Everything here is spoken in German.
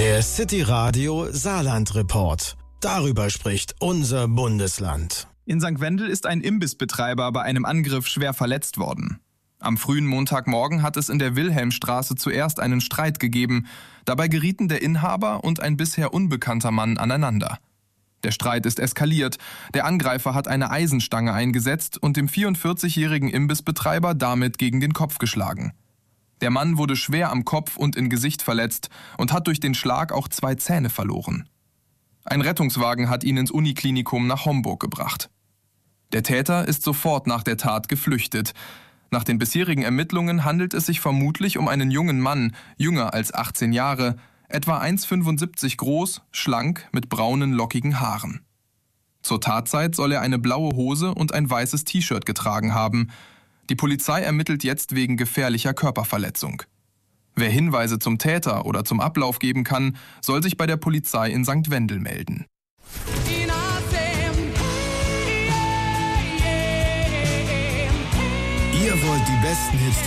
Der City Radio Saarland Report. Darüber spricht unser Bundesland. In St. Wendel ist ein Imbissbetreiber bei einem Angriff schwer verletzt worden. Am frühen Montagmorgen hat es in der Wilhelmstraße zuerst einen Streit gegeben. Dabei gerieten der Inhaber und ein bisher unbekannter Mann aneinander. Der Streit ist eskaliert. Der Angreifer hat eine Eisenstange eingesetzt und dem 44-jährigen Imbissbetreiber damit gegen den Kopf geschlagen. Der Mann wurde schwer am Kopf und im Gesicht verletzt und hat durch den Schlag auch 2 Zähne verloren. Ein Rettungswagen hat ihn ins Uniklinikum nach Homburg gebracht. Der Täter ist sofort nach der Tat geflüchtet. Nach den bisherigen Ermittlungen handelt es sich vermutlich um einen jungen Mann, jünger als 18 Jahre, etwa 1,75 groß, schlank, mit braunen, lockigen Haaren. Zur Tatzeit soll er eine blaue Hose und ein weißes T-Shirt getragen haben. Die Polizei ermittelt jetzt wegen gefährlicher Körperverletzung. Wer Hinweise zum Täter oder zum Ablauf geben kann, soll sich bei der Polizei in St. Wendel melden. Ihr wollt die besten Hits